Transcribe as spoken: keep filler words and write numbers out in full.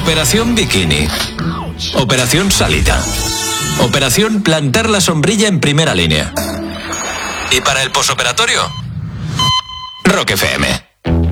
Operación Bikini. Operación Salita. Operación Plantar la sombrilla en primera línea. Y para el posoperatorio, Rock F M.